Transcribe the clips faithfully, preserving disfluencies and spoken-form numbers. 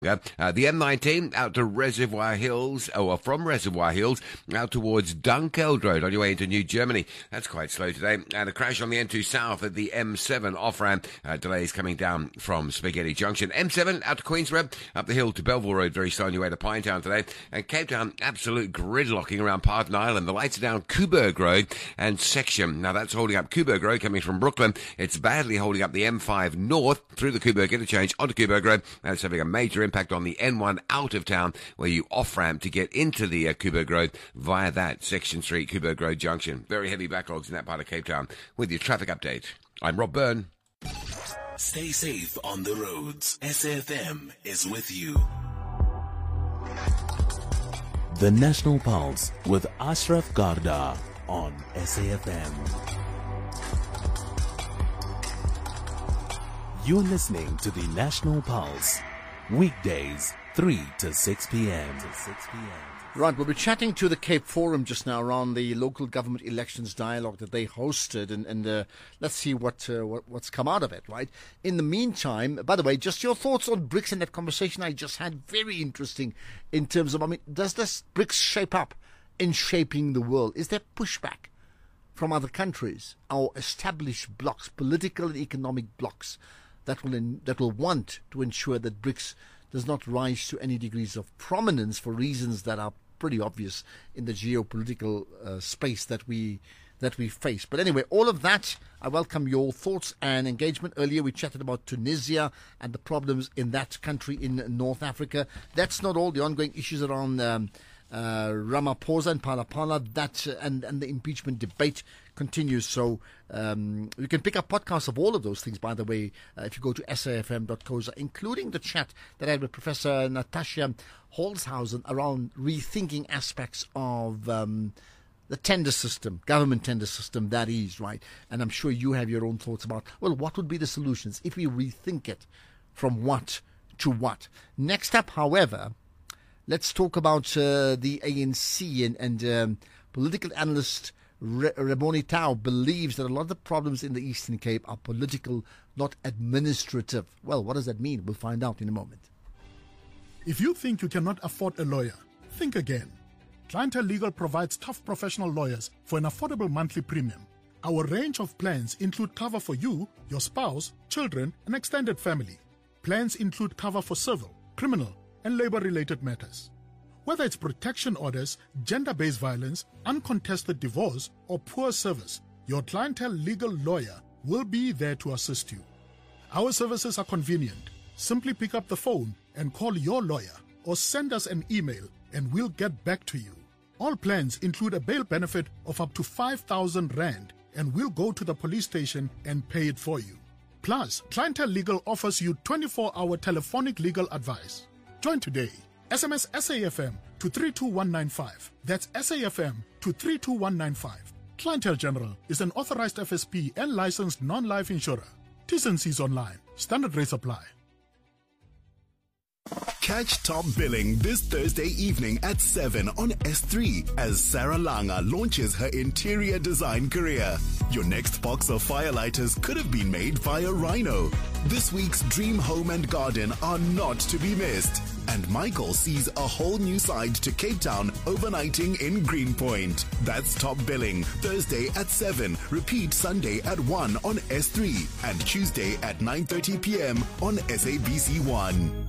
Yeah. Uh, the M nineteen out to Reservoir Hills, or well, from Reservoir Hills out towards Dunkeld Road on your way into New Germany. That's quite slow today. And a crash on the N two South at the M seven off-ramp. Uh, delays coming down from Spaghetti Junction. M seven out to Queensborough, up the hill to Belleville Road, very slow on your way to Pinetown today. And Cape Town, absolute gridlocking around Parton Island. The lights are down Coburg Road and Section. Now that's holding up Coburg Road coming from Brooklyn. It's badly holding up the M five North through the Coburg interchange onto Coburg Road. That's having a major impact impact on the N one out of town, where you off-ramp to get into the uh, Coburg Road via that Section Street, Coburg Road Junction. Very heavy backlogs in that part of Cape Town. With your traffic update, I'm Rob Byrne. Stay safe on the roads. S A F M is with you. The National Pulse with Ashraf Garda on S A F M. You're listening to the National Pulse, weekdays, three to six p.m. to six p.m. Right, we'll be chatting to the Cape Forum just now around the local government elections dialogue that they hosted, and, and uh, let's see what, uh, what what's come out of it, right? In the meantime, by the way, just your thoughts on BRICS and that conversation I just had, very interesting in terms of, I mean, does this BRICS shape up in shaping the world? Is there pushback from other countries or established blocks, political and economic blocks, that will in, that will want to ensure that BRICS does not rise to any degrees of prominence for reasons that are pretty obvious in the geopolitical uh, space that we that we face. But anyway, all of that, I welcome your thoughts and engagement. Earlier we chatted about Tunisia and the problems in that country in North Africa. That's not all. The ongoing issues around um, uh, Ramaphosa and Palapala, that uh, and, and the impeachment debate continues. So um, you can pick up podcasts of all of those things, by the way, uh, if you go to S A F M dot co za, including the chat that I had with Professor Natasha Holzhausen around rethinking aspects of um, the tender system, government tender system, that is, right? And I'm sure you have your own thoughts about, well, what would be the solutions if we rethink it from what to what? Next up, however, let's talk about uh, the A N C, and, and um, political analyst Re- Rebone Tau believes that a lot of the problems in the Eastern Cape are political, not administrative. Well, what does that mean? We'll find out in a moment. If you think you cannot afford a lawyer, think again. Clientele Legal provides tough professional lawyers for an affordable monthly premium. Our range of plans include cover for you, your spouse, children, and extended family. Plans include cover for civil, criminal, and labor-related matters. Whether it's protection orders, gender-based violence, uncontested divorce, or poor service, your Clientele Legal lawyer will be there to assist you. Our services are convenient. Simply pick up the phone and call your lawyer, or send us an email and we'll get back to you. All plans include a bail benefit of up to five thousand rand, and we'll go to the police station and pay it for you. Plus, Clientele Legal offers you twenty-four hour telephonic legal advice. Join today. S M S S A F M to three two one nine five. That's S A F M to three two one nine five. Clientele General is an authorized F S P and licensed non-life insurer. T's and C's online. Standard rates apply. Catch Top Billing this Thursday evening at seven on S three as Sarah Langa launches her interior design career. Your next box of firelighters could have been made via Rhino. This week's Dream Home and Garden are not to be missed. And Michael sees a whole new side to Cape Town overnighting in Greenpoint. That's Top Billing, Thursday at seven. Repeat Sunday at one on S three and Tuesday at nine thirty p.m. on S A B C one.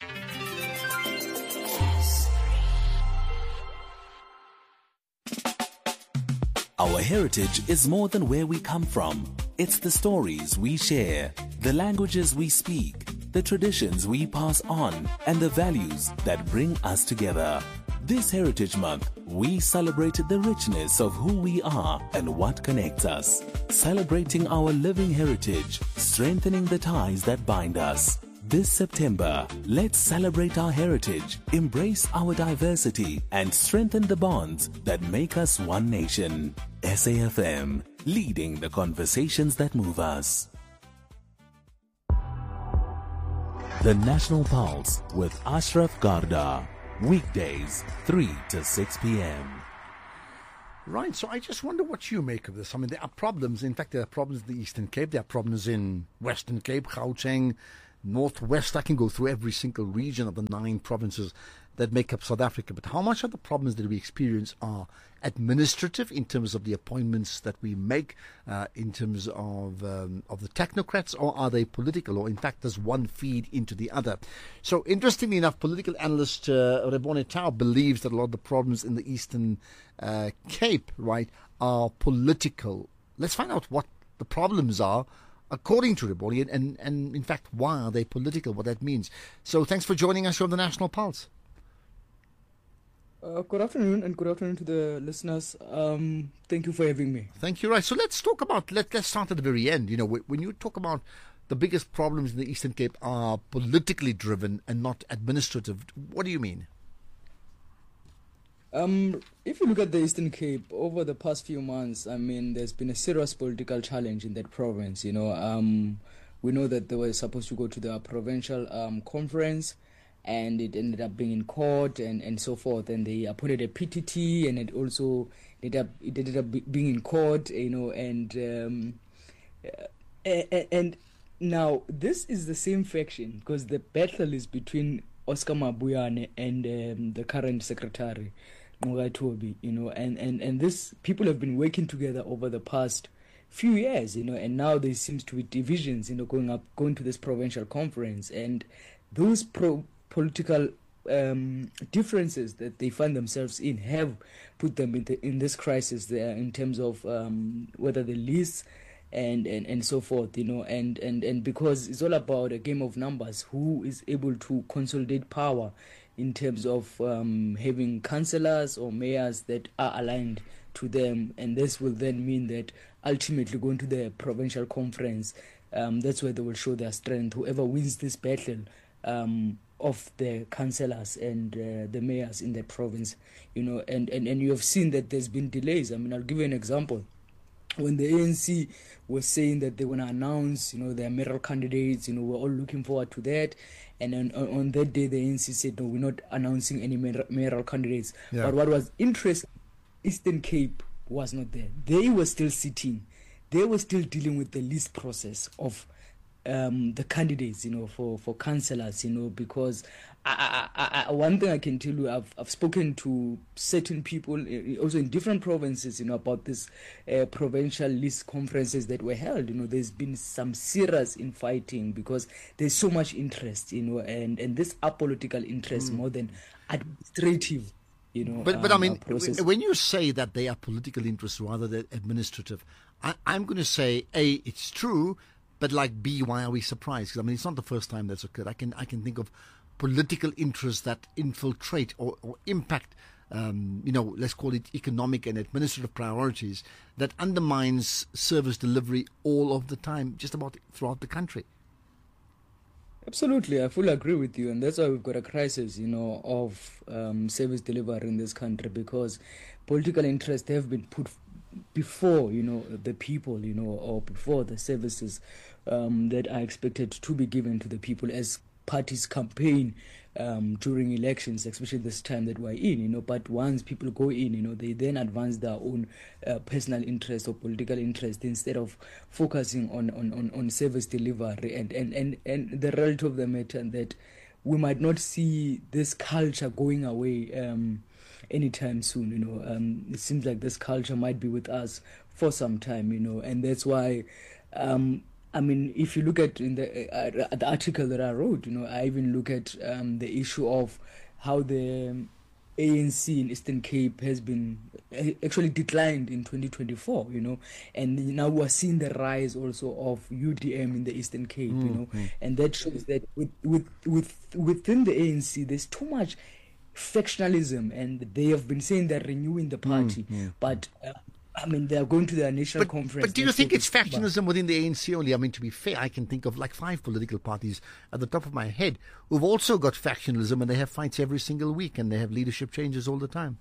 Our heritage is more than where we come from. It's the stories we share, the languages we speak, the traditions we pass on, and the values that bring us together. This Heritage Month, we celebrate the richness of who we are and what connects us. Celebrating our living heritage, strengthening the ties that bind us. This September, let's celebrate our heritage, embrace our diversity, and strengthen the bonds that make us one nation. S A F M, leading the conversations that move us. The National Pulse with Ashraf Garda, weekdays, three to six p.m. Right, so I just wonder what you make of this. I mean, there are problems. In fact, there are problems in the Eastern Cape. There are problems in Western Cape, Gauteng, northwest. I can go through every single region of the nine provinces that make up South Africa. But how much of the problems that we experience are administrative in terms of the appointments that we make, uh, in terms of um, of the technocrats, or are they political, or in fact does one feed into the other? So interestingly enough, political analyst uh, Rebone Tau believes that a lot of the problems in the Eastern uh, Cape, right, are political. Let's find out what the problems are according to Rebone, and, and in fact why are they political, what that means. So thanks for joining us here on the National Pulse. Uh, good afternoon, and good afternoon to the listeners. Um, thank you for having me. Thank you. Right. So let's talk about, let, let's start at the very end. You know, when you talk about the biggest problems in the Eastern Cape are politically driven and not administrative, what do you mean? Um, if you look at the Eastern Cape over the past few months, I mean, there's been a serious political challenge in that province. You know, um, we know that they were supposed to go to the provincial um, conference, and it ended up being in court and, and so forth. And they appointed a P T T, and it also ended up it ended up being in court. You know, and um, and, and now this is the same faction, because the battle is between Oscar Mabuyane and um, the current secretary, Mugai Tobi. You know, and, and, and this people have been working together over the past few years. You know, and now there seems to be divisions. You know, going up going to this provincial conference, and those pro political um, differences that they find themselves in have put them in, the, in this crisis there in terms of um, whether the lists and, and, and so forth, you know, and, and, and because it's all about a game of numbers, who is able to consolidate power in terms of um, having councillors or mayors that are aligned to them, and this will then mean that ultimately going to the provincial conference, um, that's where they will show their strength. Whoever wins this battle um, of the councillors and uh, the mayors in the province, you know, and, and, and you have seen that there's been delays. I mean, I'll give you an example. When the A N C was saying that they want to announce, you know, their mayoral candidates, you know, we're all looking forward to that. And then on, on that day, the A N C said, no, we're not announcing any mayor, mayoral candidates. Yeah. But what was interesting, Eastern Cape was not there. They were still sitting. They were still dealing with the list process of Um, the candidates, you know, for, for councillors, you know, because I, I, I, one thing I can tell you, I've, I've spoken to certain people also in different provinces, you know, about this uh, provincial list conferences that were held. You know, there's been some serious infighting because there's so much interest, you know, and, and this apolitical interest mm. more than administrative, you know. But, but um, I mean, process. When you say that they are political interests rather than administrative, I, I'm going to say, A, it's true. But like B, why are we surprised? Because I mean, it's not the first time that's occurred. I can I can think of political interests that infiltrate or, or impact, um, you know, let's call it economic and administrative priorities that undermines service delivery all of the time, just about throughout the country. Absolutely, I fully agree with you, and that's why we've got a crisis, you know, of um, service delivery in this country, because political interests have been put before, you know, the people, you know, or before the services um, that are expected to be given to the people as parties campaign um, during elections, especially this time that we're in, you know. But once people go in, you know, they then advance their own uh, personal interest or political interest instead of focusing on, on, on, on service delivery. And, and, and, and the reality of the matter that we might not see this culture going away um, anytime soon, you know. Um, it seems like this culture might be with us for some time, you know, and that's why, um, I mean, if you look at in the uh, the article that I wrote, you know, I even look at um, the issue of how the A N C in Eastern Cape has been actually declined in twenty twenty-four, you know, and now we're seeing the rise also of U D M in the Eastern Cape, mm, you know, mm. and that shows that with, with, with within the A N C there's too much factionalism, and they have been saying they're renewing the party, mm, mm. but uh, I mean, they're going to their national but, conference. But do you think it's factionalism within the A N C only? I mean, to be fair, I can think of like five political parties at the top of my head who've also got factionalism, and they have fights every single week, and they have leadership changes all the time.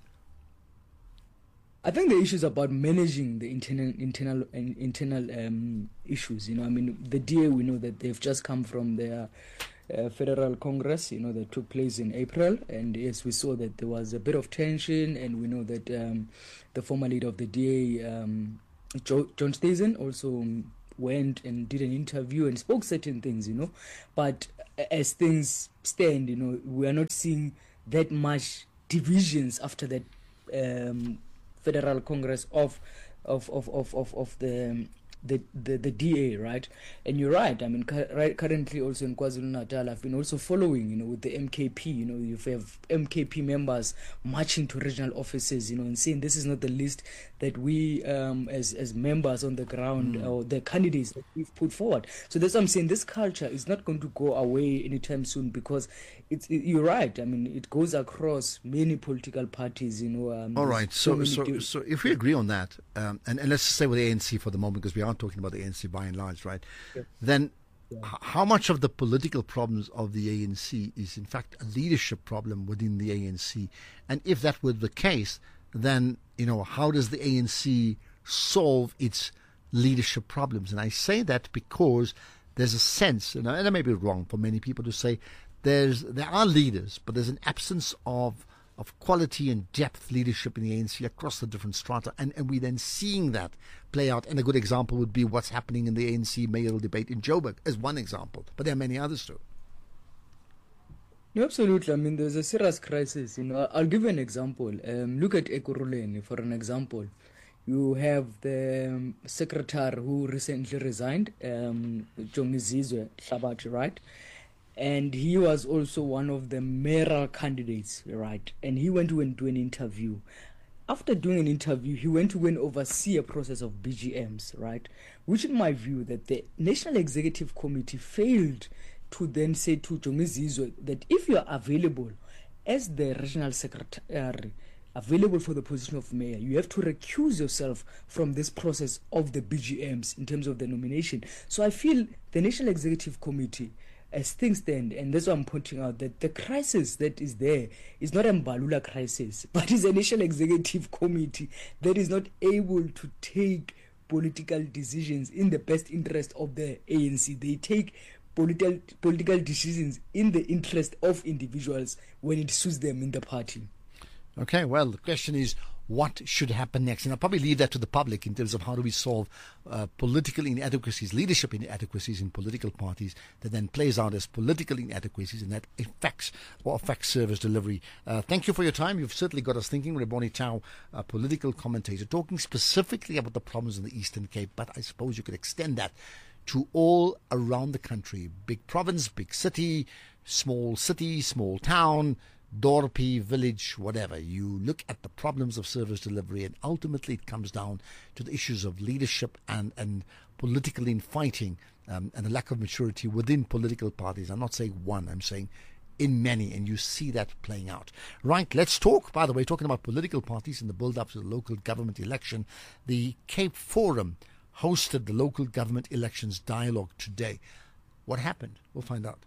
I think the issue is about managing the internal internal internal um, issues. You know, I mean, the D A, we know that they've just come from their uh, federal congress, you know, that took place in April, and yes, we saw that there was a bit of tension, and we know that um, the former leader of the D A, um, jo- John Stesen, also went and did an interview and spoke certain things, you know. But as things stand, you know, we are not seeing that much divisions after that um, Federal Congress of of of of of, of the. The, the the D A, right? And you're right. I mean, cu- right, currently also in KwaZulu-Natal, I've been also following, you know, with the M K P. You know, you have M K P members marching to regional offices, you know, and saying this is not the list that we, um, as as members on the ground, mm. or the candidates that we've put forward. So that's what I'm saying. This culture is not going to go away anytime soon, because it's it, you're right. I mean, it goes across many political parties. You know. Um, All right. So so so, so if we agree on that, um, and and let's just say with the A N C for the moment, because we are talking about the A N C by and large, right? Yeah. Then yeah. h- how much of the political problems of the A N C is in fact a leadership problem within the A N C? And if that were the case, then, you know, how does the A N C solve its leadership problems? And I say that because there's a sense, and I may be wrong for many people to say, there's there are leaders, but there's an absence of of quality and depth leadership in the A N C across the different strata, and, and we're then seeing that play out. And a good example would be what's happening in the A N C mayoral debate in Joburg, as one example, but there are many others too. No, absolutely. I mean, there's a serious crisis. You know, I'll give you an example. Um, look at Ekurhuleni for an example. You have the um, secretary who recently resigned, um, Jongizizwe Hlabathi, right? And he was also one of the mayoral candidates, right? And he went to do an interview. After doing an interview, he went to go and oversee a process of B G Ms, right? Which, in my view, that the National Executive Committee failed to then say to Jongizizwe that if you are available as the regional secretary, available for the position of mayor, you have to recuse yourself from this process of the B G Ms in terms of the nomination. So I feel the National Executive Committee, as things stand, and that's what I'm pointing out, that the crisis that is there is not a Mbalula crisis, but is a National Executive Committee that is not able to take political decisions in the best interest of the A N C. They take political political decisions in the interest of individuals when it suits them in the party. Okay, well, the question is, what should happen next? And I'll probably leave that to the public in terms of how do we solve uh, political inadequacies, leadership inadequacies in political parties that then plays out as political inadequacies, and that affects or affects service delivery. Uh, thank you for your time. You've certainly got us thinking. Rebone Chow, a political commentator, talking specifically about the problems in the Eastern Cape, but I suppose you could extend that to all around the country. Big province, big city, small city, small town, Dorpi, village, whatever. You look at the problems of service delivery, and ultimately it comes down to the issues of leadership and, and political infighting, um, and the lack of maturity within political parties. I'm not saying one, I'm saying in many, and you see that playing out. Right, let's talk, by the way, talking about political parties in the build-up to the local government election. The Cape Forum hosted the local government elections dialogue today. What happened? We'll find out.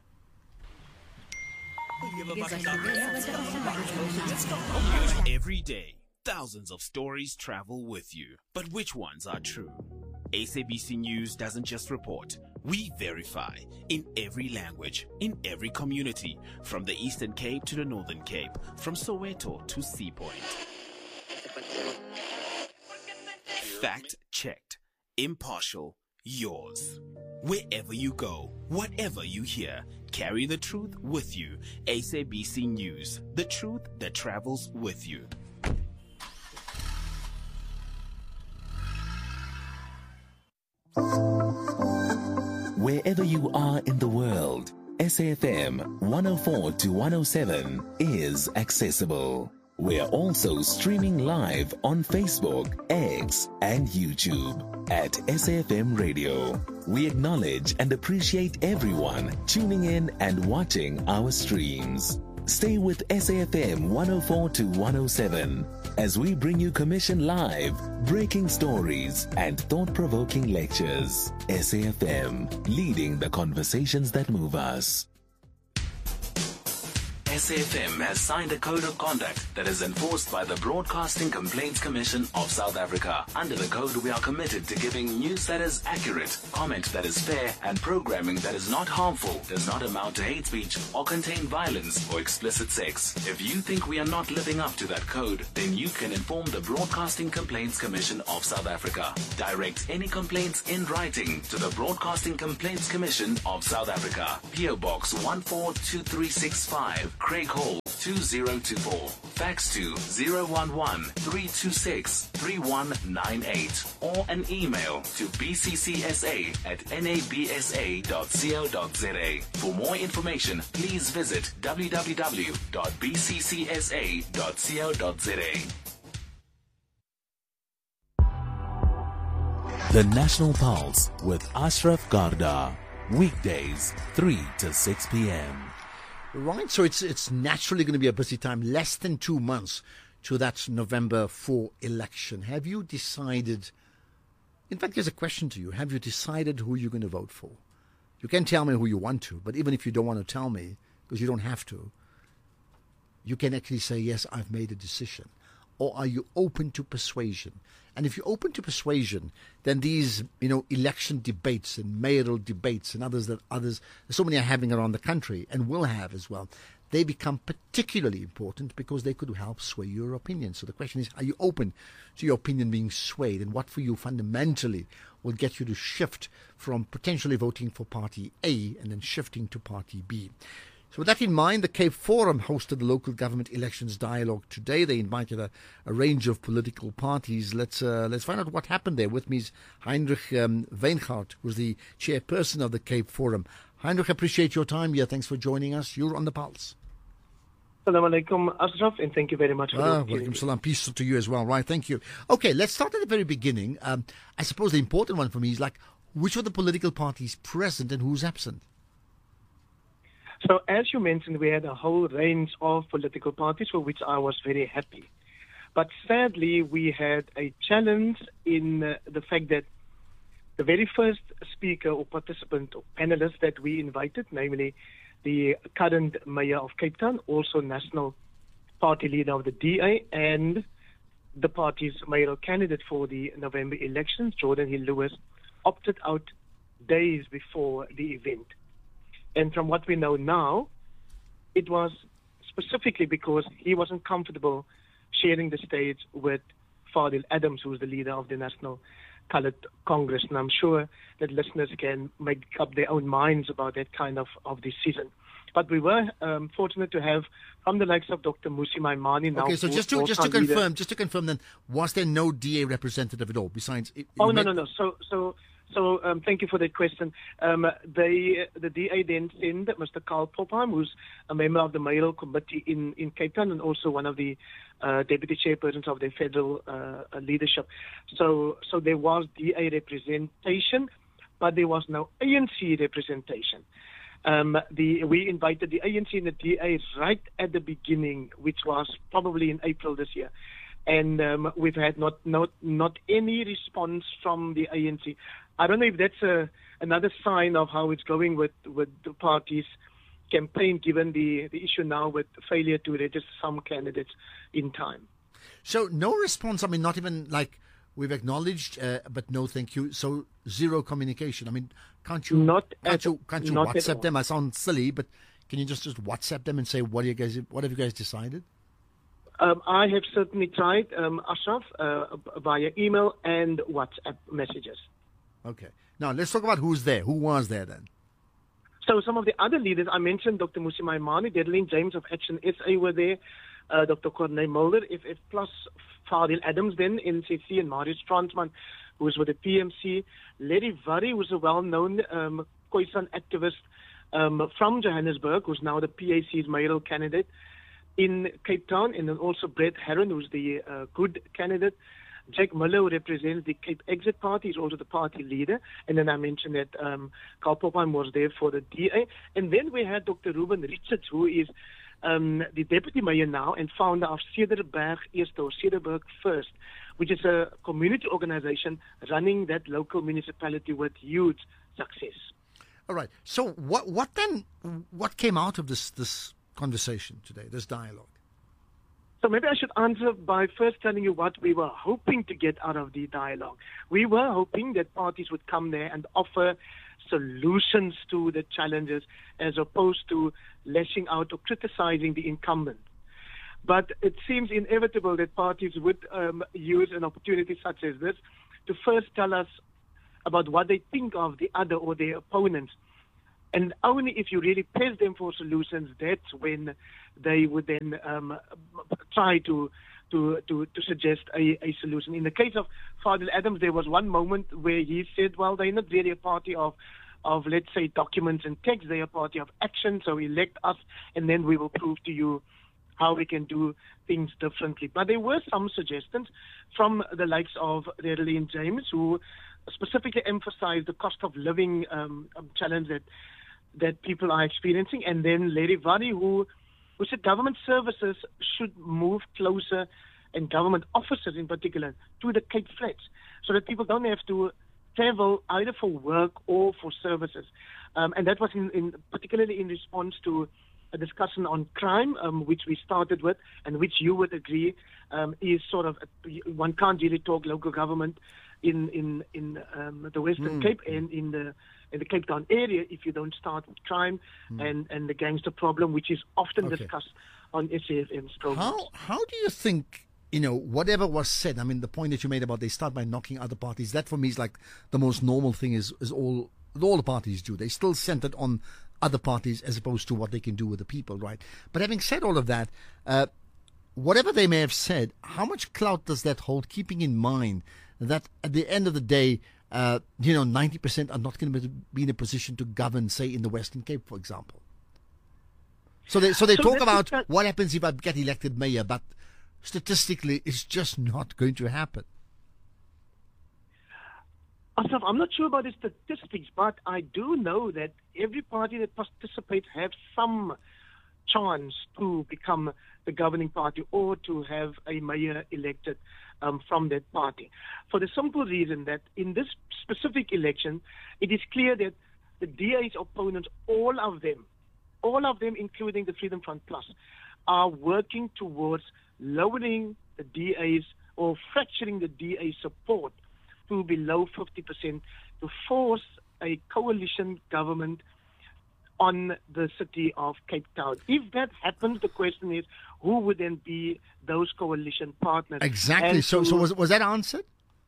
Every day, thousands of stories travel with you. But which ones are true? S A B C News doesn't just report. We verify in every language, in every community, from the Eastern Cape to the Northern Cape, from Soweto to Sea Point. Fact checked, impartial, yours. Wherever you go, whatever you hear, carry the truth with you. S A B C News, the truth that travels with you. Wherever you are in the world, S A F M one oh four to one oh seven is accessible. We're also streaming live on Facebook, X, and YouTube at S A F M Radio. We acknowledge and appreciate everyone tuning in and watching our streams. Stay with S A F M one oh four to one oh seven as we bring you Commission Live, breaking stories, and thought-provoking lectures. S A F M, leading the conversations that move us. S A F M has signed a code of conduct that is enforced by the Broadcasting Complaints Commission of South Africa. Under the code, we are committed to giving news that is accurate, comment that is fair, and programming that is not harmful, does not amount to hate speech, or contain violence or explicit sex. If you think we are not living up to that code, then you can inform the Broadcasting Complaints Commission of South Africa. Direct any complaints in writing to the Broadcasting Complaints Commission of South Africa. P O Box one four two three six five, Craig Hall, two zero two four. Fax to zero one one three two six three one nine eight or an email to b c c s a at n a b s a dot co dot z a. For more information, please visit w w w dot b c c s a dot co dot z a. The National Pulse with Ashraf Garda. Weekdays, three to six p.m. Right, so it's it's naturally going to be a busy time. Less than two months to that November fourth election. Have you decided, in fact, here's a question to you. Have you decided who you're going to vote for? You can tell me who you want to, but even if you don't want to tell me, because you don't have to, you can actually say, yes, I've made a decision. Or are you open to persuasion? And if you're open to persuasion, then these, you know, election debates and mayoral debates and others that others, so many are having around the country and will have as well, they become particularly important because they could help sway your opinion. So the question is, are you open to your opinion being swayed? And what for you fundamentally will get you to shift from potentially voting for Party A and then shifting to Party B? So with that in mind, the Cape Forum hosted the local government elections dialogue today. They invited a, a range of political parties. Let's uh, let's find out what happened there. With me is Heinrich um, Weinhardt, who's the chairperson of the Cape Forum. Heinrich, appreciate your time here. Thanks for joining us. You're on the pulse. Assalamu alaikum, Ashraf, and thank you very much for ah, the opportunity. Walaikum salam. Peace to you as well. Right, thank you. Okay, let's start at the very beginning. Um, I suppose the important one for me is like, which of the political parties present and who's absent? So as you mentioned, we had a whole range of political parties for which I was very happy. But sadly, we had a challenge in uh, the fact that the very first speaker or participant or panelist that we invited, namely the current mayor of Cape Town, also national party leader of the D A, and the party's mayoral candidate for the November elections, Jordan Hill Lewis, opted out days before the event. And from what we know now, it was specifically because he wasn't comfortable sharing the stage with Fadil Adams, who's the leader of the National Coloured Congress. And I'm sure that listeners can make up their own minds about that kind of, of decision. But we were um, fortunate to have from the likes of Doctor Musi Maimane. Now okay, so just to just to confirm, leader. just to confirm, then, was there no D A representative at all besides? It, oh no, no, no. So so. So um, thank you for that question. Um, they, the D A then sent Mister Carl Popham, who's a member of the mayoral committee in, in Cape Town and also one of the uh, deputy chairpersons of the federal uh, leadership. So so there was D A representation, but there was no A N C representation. Um, the, we invited the A N C and the D A right at the beginning, which was probably in April this year. And um, we've had not, not, not any response from the A N C. I don't know if that's a, another sign of how it's going with, with the party's campaign, given the, the issue now with failure to register some candidates in time. So no response, I mean, not even like we've acknowledged, uh, but no thank you. So zero communication. I mean, can't you, not can't at, you, can't you not WhatsApp them? I sound silly, but can you just, just WhatsApp them and say, what, are you guys, what have you guys decided? Um, I have certainly tried, um, Ashraf, uh, via email and WhatsApp messages. Okay. Now, let's talk about who's there. Who was there then? So some of the other leaders, I mentioned Doctor Musi Maimane, Dedeline James of Action S A were there, uh, Doctor Corney Mulder, F F plus Fadil Adams then, N C C, and Marius Transman, who was with the P M C, Larry Varry, who's a well-known um, Khoisan activist um, from Johannesburg, who's now the P A C's mayoral candidate in Cape Town, and then also Brett Herron, who's the uh, good candidate. Jack Miller, who represents the Cape Exit Party, is also the party leader. And then I mentioned that um, Carl Popham was there for the D A. And then we had Doctor Ruben Richards, who is um, the deputy mayor now and founder of Cederberg Eerste, or Cederberg First, which is a community organization running that local municipality with huge success. All right. So what what then, what came out of this this conversation today, this dialogue? So maybe I should answer by first telling you what we were hoping to get out of the dialogue. We were hoping that parties would come there and offer solutions to the challenges as opposed to lashing out or criticizing the incumbent. But it seems inevitable that parties would um, use an opportunity such as this to first tell us about what they think of the other or their opponents. And only if you really press them for solutions, that's when they would then um, try to to to, to suggest a, a solution. In the case of Fadil Adams, there was one moment where he said, well, they're not really a party of, of let's say, documents and text. They're a party of action, so elect us, and then we will prove to you how we can do things differently. But there were some suggestions from the likes of Redley James, who specifically emphasized the cost of living um, challenge that that people are experiencing, and then Larry Vadi, who, who said government services should move closer, and government offices in particular, to the Cape Flats, so that people don't have to travel either for work or for services. Um, and that was in, in particularly in response to a discussion on crime, um, which we started with, and which you would agree um, is sort of, one can't really talk local government in in in um, the Western mm. Cape and in the in the Cape Town area if you don't start with crime mm. and and the gangster problem, which is often okay. discussed on S A F M's programs. How how do you think, you know, whatever was said? I mean, the point that you made about they start by knocking other parties, that for me is like the most normal thing. Is is all all the parties do. They still centered on other parties as opposed to what they can do with the people, right? But having said all of that, uh, whatever they may have said, how much clout does that hold? Keeping in mind that at the end of the day, uh, you know, ninety percent are not going to be in a position to govern, say, in the Western Cape, for example. So they so they so talk about that, what happens if I get elected mayor, but statistically, it's just not going to happen. Asaf, I'm not sure about the statistics, but I do know that every party that participates has some chance to become the governing party or to have a mayor elected um, from that party. For the simple reason that in this specific election, it is clear that the D A's opponents, all of them, all of them, including the Freedom Front Plus, are working towards lowering the D A's or fracturing the D A support to below fifty percent to force a coalition government on the city of Cape Town. If that happens, the question is, who would then be those coalition partners? Exactly. And so, to, so was was that answered?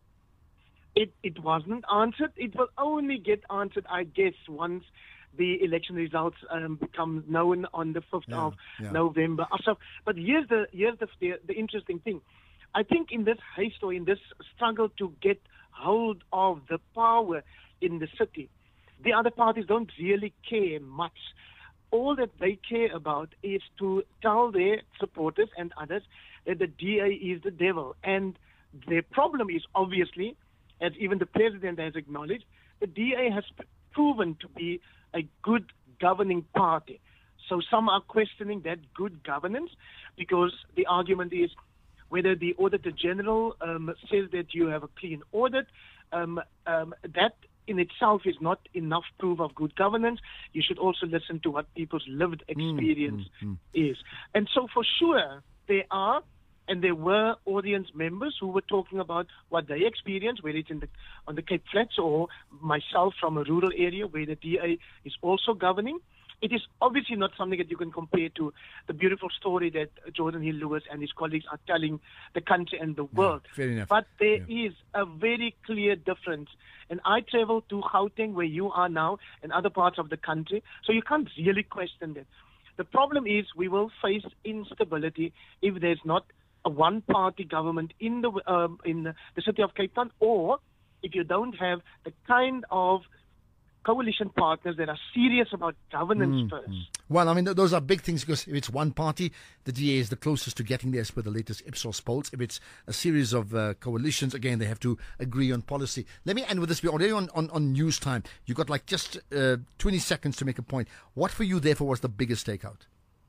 It it wasn't answered. It will only get answered, I guess, once the election results um, become known on the fifth Yeah, of yeah. November. So, but here's the here's the, the the interesting thing. I think in this haste or in this struggle to get hold of the power in the city, the other parties don't really care much. All that they care about is to tell their supporters and others that the D A is the devil. And their problem is obviously, as even the president has acknowledged, the D A has proven to be a good governing party. So some are questioning that good governance because the argument is whether the Auditor General um, says that you have a clean audit, um, um, that in itself is not enough proof of good governance. You should also listen to what people's lived experience mm, mm. is. And so for sure, there are, and there were audience members who were talking about what they experienced, whether it's in the, on the Cape Flats or myself from a rural area where the D A is also governing. It is obviously not something that you can compare to the beautiful story that Jordan Hill Lewis and his colleagues are telling the country and the world. fair enough. But there Yeah. is a very clear difference. And I travel to Gauteng, where you are now, and other parts of the country, so you can't really question that. The problem is we will face instability if there's not a one-party government in the um, in the city of Cape Town, or if you don't have the kind of coalition partners that are serious about governance first. Well, I mean, th- those are big things because if it's one party, the D A is the closest to getting there as per the latest Ipsos polls. If it's a series of uh, coalitions, again, they have to agree on policy. Let me end with this. We're already on, on, on news time. You got like just uh, twenty seconds to make a point. What for you, therefore, was the biggest takeout?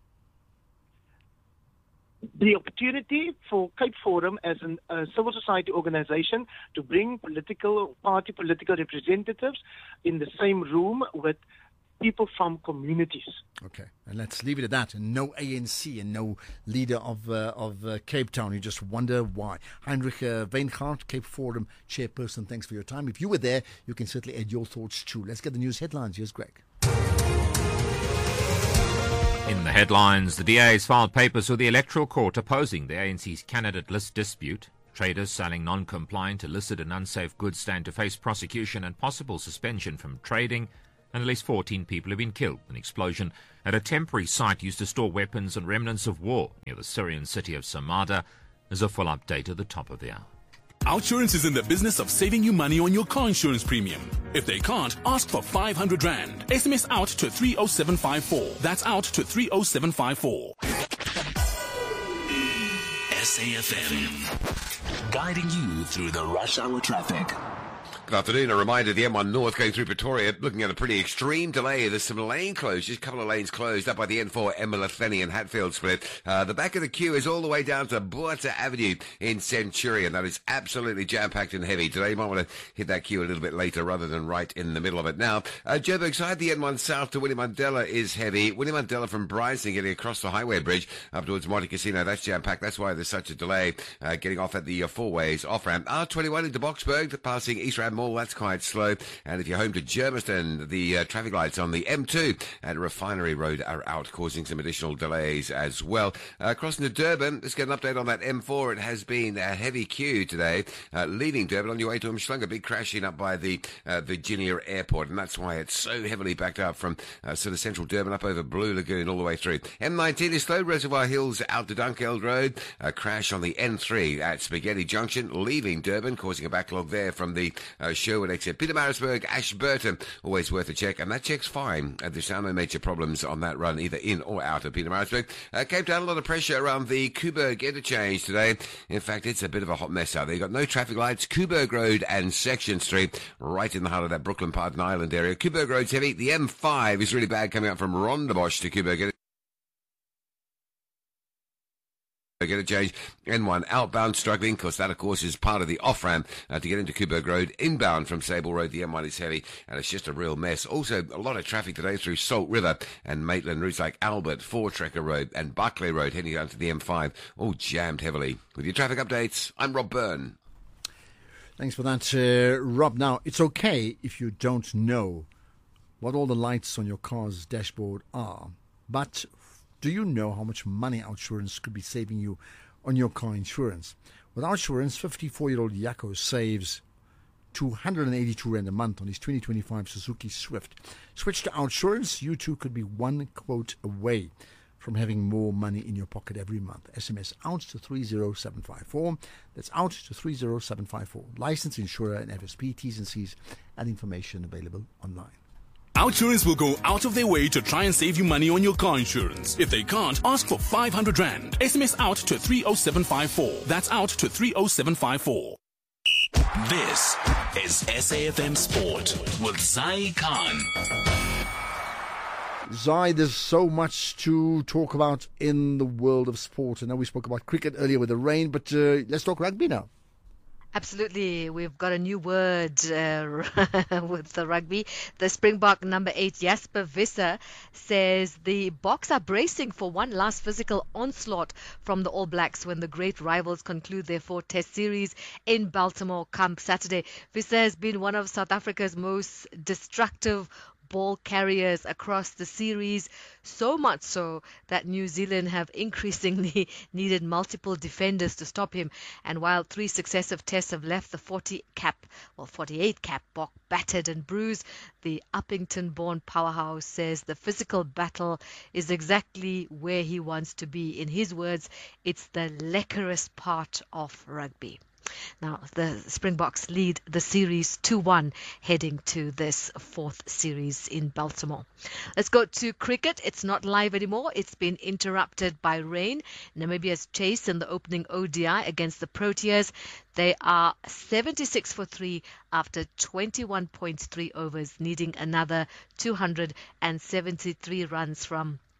The opportunity for Cape Forum as a uh, civil society organization to bring political party political representatives in the same room with people from communities. Okay, and let's leave it at that. And no A N C and no leader of uh, of uh, Cape Town. You just wonder why. Heinrich uh, Weinhardt, Cape Forum chairperson, thanks for your time. If you were there, you can certainly add your thoughts too. Let's get the news headlines. Here's Greg. In the headlines, the D A has filed papers with the Electoral Court opposing the A N C's candidate list dispute. Traders selling non-compliant, illicit and unsafe goods stand to face prosecution and possible suspension from trading. And at least fourteen people have been killed in an explosion at a temporary site used to store weapons and remnants of war near the Syrian city of Samada. There's a full update at the top of the hour. Outsurance is in the business of saving you money on your car insurance premium. If they can't, ask for five hundred rand. S M S out to three oh seven five four. That's out to three oh seven five four. S A F M, guiding you through the rush hour traffic. Good afternoon. A reminder, the M one North going through Pretoria, looking at a pretty extreme delay. There's some lane closures, a couple of lanes closed up by the N four Emalatheni and Hatfield split. Uh, the back of the queue is all the way down to Buerta Avenue in Centurion. That is absolutely jam-packed and heavy. Today you might want to hit that queue a little bit later rather than right in the middle of it. Now, uh, Joburg side, the N one South to William Mandela is heavy. William Mandela from Bryson getting across the highway bridge up towards Monte Casino. That's jam-packed. That's why there's such a delay uh, getting off at the uh, four ways off-ramp. R twenty-one into Boksburg, passing East Rand Mall. That's quite slow. And if you're home to Germiston, the uh, traffic lights on the M two at Refinery Road are out, causing some additional delays as well. Uh, crossing to Durban, let's get an update on that M four. It has been a heavy queue today, uh, leaving Durban on your way to Umhlanga. Big crashing up by the uh, Virginia Airport, and that's why it's so heavily backed up from uh, sort of central Durban up over Blue Lagoon all the way through. M nineteen is slow, Reservoir Hills out to Dunkeld Road. A crash on the N three at Spaghetti Junction, leaving Durban, causing a backlog there from the uh, Sherwood exit. Pietermaritzburg, Ashburton, always worth a check, and that check's fine. Uh, there's no major problems on that run, either in or out of Pietermaritzburg. Uh, Cape Town, a lot of pressure around the Kuberg interchange today. In fact, it's a bit of a hot mess out there. You've got no traffic lights, Kuberg Road and Section Street, right in the heart of that Brooklyn Park and Island area. Kuberg Road's heavy. The M five is really bad coming up from Rondebosch to Kuberg. Get a change. N one outbound struggling, because that, of course, is part of the off-ramp uh, to get into Kuberg Road. Inbound from Sable Road, the M one is heavy, and it's just a real mess. Also, a lot of traffic today through Salt River and Maitland routes like Albert, Four-Trekker Road, and Barclay Road heading down to the M five, all jammed heavily. With your traffic updates, I'm Rob Byrne. Thanks for that, uh, Rob. Now, it's okay if you don't know what all the lights on your car's dashboard are, but do you know how much money Outsurance could be saving you on your car insurance? With Outsurance, fifty-four-year-old Yako saves two hundred eighty-two rand a month on his twenty twenty-five Suzuki Swift. Switch to Outsurance. You too could be one quote away from having more money in your pocket every month. S M S out to three oh seven five four. That's out to three oh seven five four. Licensed insurer and F S P, T's and C's, and information available online. Outsurance will go out of their way to try and save you money on your car insurance. If they can't, ask for five hundred rand. S M S out to three oh seven five four. That's out to three oh seven five four. This is S A F M Sport with Zai Khan. Zai, there's so much to talk about in the world of sport. I know we spoke about cricket earlier with the rain, but uh, let's talk rugby now. Absolutely. We've got a new word uh, with the rugby. The Springbok number eight, Jasper Visser, says the Boks are bracing for one last physical onslaught from the All Blacks when the great rivals conclude their four-test series in Baltimore come Saturday. Visser has been one of South Africa's most destructive ball carriers across the series, so much so that New Zealand have increasingly needed multiple defenders to stop him. And while three successive tests have left the forty cap, well forty-eight cap Bok battered and bruised, the Uppington-born powerhouse says the physical battle is exactly where he wants to be. In his words, it's the leckerest part of rugby. Now, the Springboks lead the series two one heading to this fourth series in Baltimore. Let's go to cricket. It's not live anymore. It's been interrupted by rain. Namibia's chase in the opening O D I against the Proteas. They are seventy-six for three after twenty-one point three overs, needing another two hundred seventy-three runs from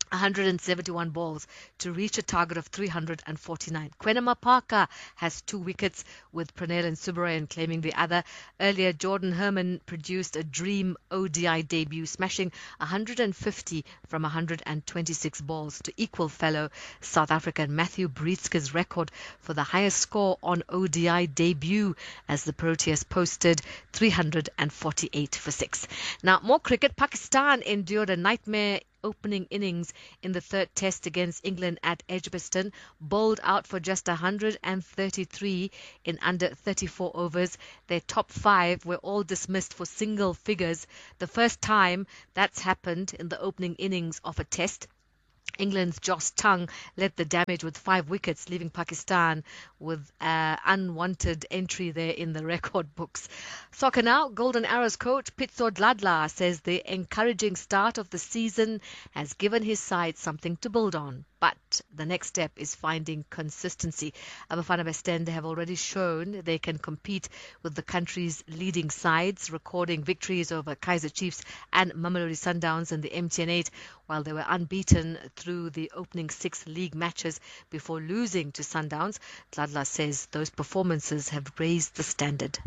one hundred seventy-one balls to reach a target of three hundred forty-nine. Kwena Mapaka has two wickets, with Praneel and Subarayan claiming the other. Earlier, Jordan Herman produced a dream O D I debut, smashing one hundred fifty from one hundred twenty-six balls to equal fellow South African Matthew Breetzke's record for the highest score on O D I debut, as the Proteas posted three hundred forty-eight for six. Now, more cricket. Pakistan endured a nightmare opening innings in the third test against England at Edgbaston, bowled out for just one hundred thirty-three in under thirty-four overs. Their top five were all dismissed for single figures, the first time that's happened in the opening innings of a test. England's Joss Tongue led the damage with five wickets, leaving Pakistan with an unwanted entry there in the record books. Soccer now. Golden Arrows coach Pitso Dladla says the encouraging start of the season has given his side something to build on. But the next step is finding consistency. Abafana Bestende have already shown they can compete with the country's leading sides, recording victories over Kaizer Chiefs and Mamelodi Sundowns in the M T N eight, while they were unbeaten through the opening six league matches before losing to Sundowns. Dladla says those performances have raised the standard.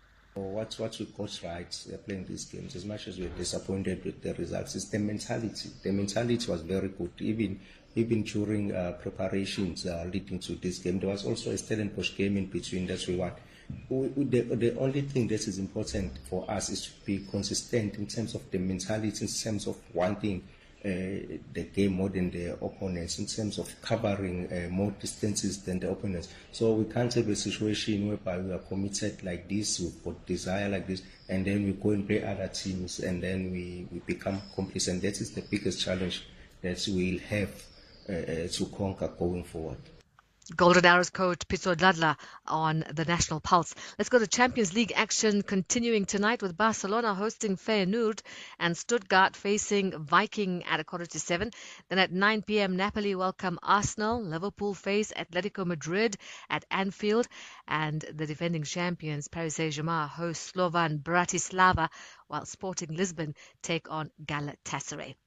What, what we got right uh, playing these games, as much as we're disappointed with the results, is the mentality. The mentality was very good. Even even during uh, preparations uh, leading to this game, there was also a Stellenbosch game in between that we won. We, we, the, the only thing that is important for us is to be consistent in terms of the mentality, in terms of wanting uh, the game more than the opponents, in terms of covering uh, more distances than the opponents. So we can't have a situation whereby we are committed like this, we've got desire like this, and then we go and play other teams, and then we, we become complacent. That is the biggest challenge that we'll have uh, to conquer going forward. Golden Arrows coach Pitso Dladla on the National Pulse. Let's go to Champions League action, continuing tonight with Barcelona hosting Feyenoord and Stuttgart facing Viking at a quarter to seven. Then at nine p.m. Napoli welcome Arsenal. Liverpool face Atletico Madrid at Anfield, and the defending champions Paris Saint-Germain host Slovan Bratislava, while Sporting Lisbon take on Galatasaray.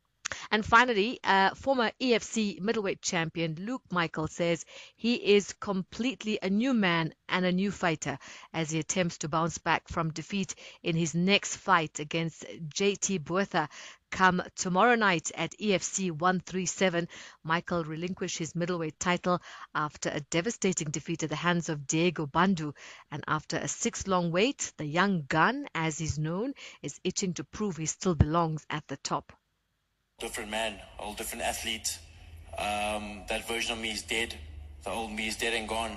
And finally, uh, former E F C middleweight champion Luke Michael says he is completely a new man and a new fighter as he attempts to bounce back from defeat in his next fight against J T Botha come tomorrow night at E F C one thirty-seven. Michael relinquished his middleweight title after a devastating defeat at the hands of Diego Bandu. And after a six-long wait, the young gun, as he's known, is itching to prove he still belongs at the top. Different man, a whole different athlete. Um, that version of me is dead. The old me is dead and gone.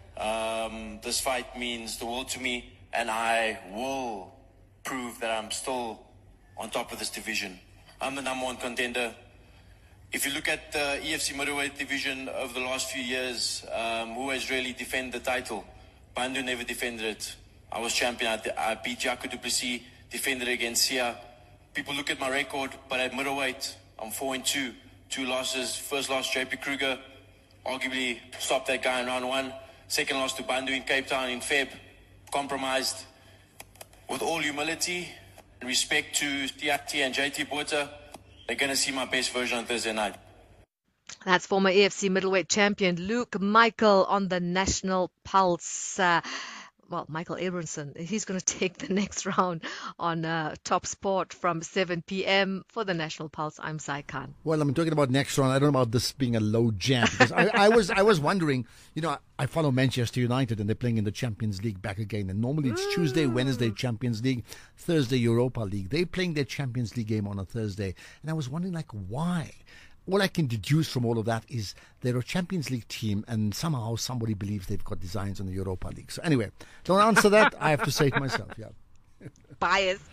Um, this fight means the world to me, and I will prove that I'm still on top of this division. I'm the number one contender. If you look at the E F C middleweight division over the last few years, um, who has really defended the title? Bandu never defended it. I was champion. I, I beat Jaco du Plessis, defended against Sia. People look at my record, but at middleweight, I'm four and two. Two losses. First loss, J P Kruger. Arguably stopped that guy in round one. Second loss to Bandu in Cape Town in Feb. Compromised. With all humility and respect to T I T and J T Botha, they're going to see my best version on Thursday night. That's former E F C middleweight champion Luke Michael on the National Pulse. Uh, Well, Michael Abramson, he's going to take the next round on uh, Top Sport from seven p.m. For the National Pulse. I'm Sai Khan. Well, I'm talking about next round. I don't know about this being a low jam, because I, I was I was wondering, you know, I follow Manchester United and they're playing in the Champions League back again. And normally it's mm. Tuesday, Wednesday Champions League, Thursday Europa League. They're playing their Champions League game on a Thursday. And I was wondering, like, why? All I can deduce from all of that is they're a Champions League team, and somehow somebody believes they've got designs on the Europa League. So anyway, don't answer that. I have to say it myself. Yeah. Biased.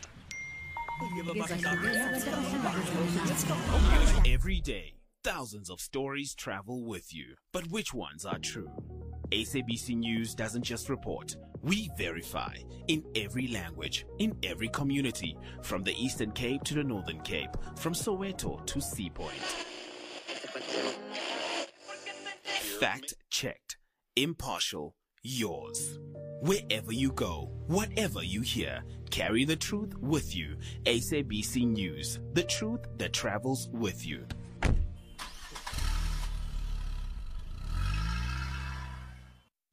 Every day, thousands of stories travel with you. But which ones are true? S A B C News doesn't just report. We verify in every language, in every community, from the Eastern Cape to the Northern Cape, from Soweto to Sea Point. Fact checked, impartial, yours. Wherever you go, whatever you hear, carry the truth with you. S A B C News, the truth that travels with you.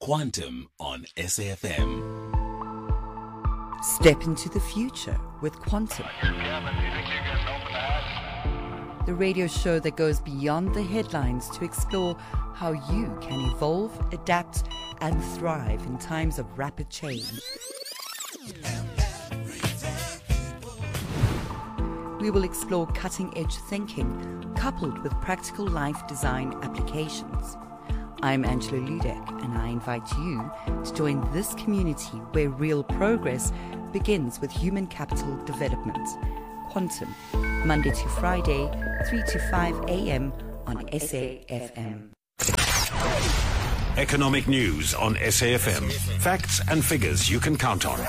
Quantum on S A F M. Step into the future with Quantum. The radio show that goes beyond the headlines to explore how you can evolve, adapt, and thrive in times of rapid change. We will explore cutting-edge thinking coupled with practical life design applications. I'm Angela Ludek, and I invite you to join this community where real progress begins with human capital development. Quantum, Monday to Friday, three to five a.m. on S A F M. Economic news on S A F M. Facts and figures you can count on.